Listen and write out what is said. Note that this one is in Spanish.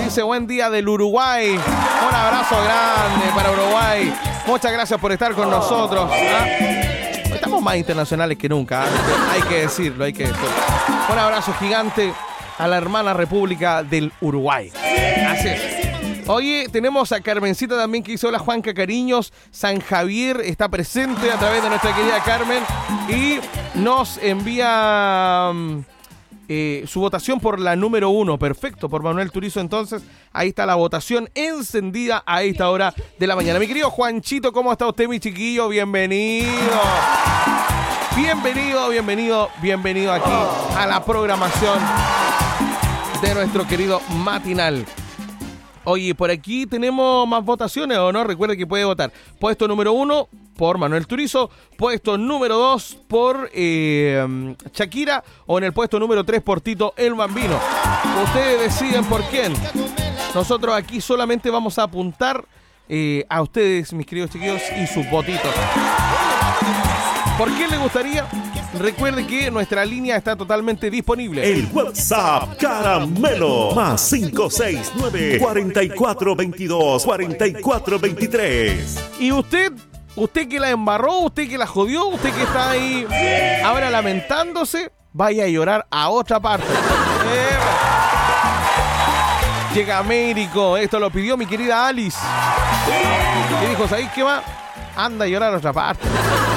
dice buen día del Uruguay. Un abrazo grande para Uruguay. Muchas gracias por estar con nosotros. Estamos más internacionales que nunca, hay que decirlo, Un abrazo gigante a la hermana República del Uruguay. Así es. Oye, tenemos a Carmencita también que dice hola Juanca, cariños. San Javier está presente a través de nuestra querida Carmen y nos envía su votación por la número 1. Perfecto, por Manuel Turizo. Entonces, ahí está la votación encendida a esta hora de la mañana. Mi querido Juanchito, ¿cómo está usted, mi chiquillo? Bienvenido. Bienvenido aquí a la programación de nuestro querido matinal. Oye, por aquí tenemos más votaciones, ¿o no? Recuerde que puede votar. Puesto número 1 por Manuel Turizo, puesto número 2 por Shakira, o en el puesto número 3 por Tito el Bambino. Ustedes deciden por quién. Nosotros aquí solamente vamos a apuntar a ustedes, mis queridos chiquillos, y sus votitos. ¿Por qué les gustaría? Recuerde que nuestra línea está totalmente disponible. El WhatsApp Caramelo más 569-4422-4423. Y usted que la embarró, usted que la jodió, usted que está ahí ahora lamentándose, vaya a llorar a otra parte. Llega Américo, esto lo pidió mi querida Alice. Y dijo, ¿sabéis qué va? Anda a llorar a otra parte.